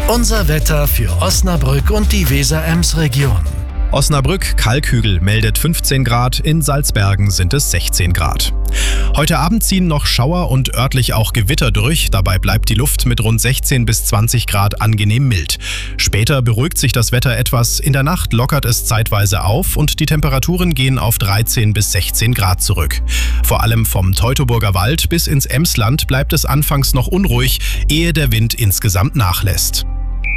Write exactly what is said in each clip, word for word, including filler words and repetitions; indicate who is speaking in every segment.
Speaker 1: Unser Wetter für Osnabrück und die Weser-Ems-Region.
Speaker 2: Osnabrück, Kalkhügel meldet fünfzehn Grad, in Salzbergen sind es sechzehn Grad. Heute Abend ziehen noch Schauer und örtlich auch Gewitter durch, dabei bleibt die Luft mit rund sechzehn bis zwanzig Grad angenehm mild. Später beruhigt sich das Wetter etwas, in der Nacht lockert es zeitweise auf und die Temperaturen gehen auf dreizehn bis sechzehn Grad zurück. Vor allem vom Teutoburger Wald bis ins Emsland bleibt es anfangs noch unruhig, ehe der Wind insgesamt nachlässt.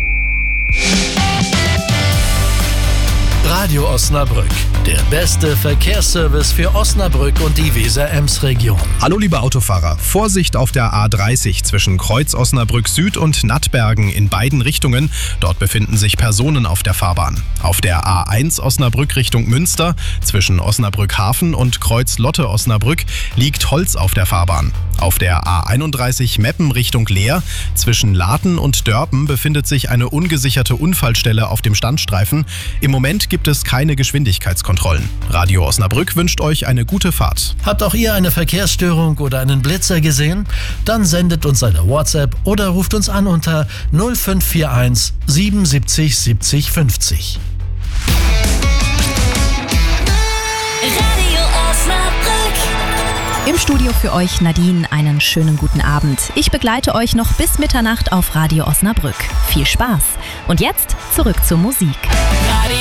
Speaker 1: Radio Osnabrück, der beste Verkehrsservice für Osnabrück und die Weser-Ems-Region.
Speaker 2: Hallo liebe Autofahrer, Vorsicht auf der A dreißig zwischen Kreuz Osnabrück Süd und Nattbergen in beiden Richtungen. Dort befinden sich Personen auf der Fahrbahn. Auf der A eins Osnabrück Richtung Münster zwischen Osnabrück Hafen und Kreuz Lotte Osnabrück liegt Holz auf der Fahrbahn. Auf der A einunddreißig Meppen Richtung Leer zwischen Laten und Dörpen befindet sich eine ungesicherte Unfallstelle auf dem Standstreifen. Im Moment gibt es keine Geschwindigkeitskontrollen. Radio Osnabrück wünscht euch eine gute Fahrt.
Speaker 1: Habt auch ihr eine Verkehrsstörung oder einen Blitzer gesehen? Dann sendet uns eine WhatsApp oder ruft uns an unter null fünf vier eins siebenundsiebzig siebzig fünfzig.
Speaker 3: Radio Osnabrück.
Speaker 4: Im Studio für euch Nadine, einen schönen guten Abend. Ich begleite euch noch bis Mitternacht auf Radio Osnabrück. Viel Spaß. Und jetzt zurück zur Musik.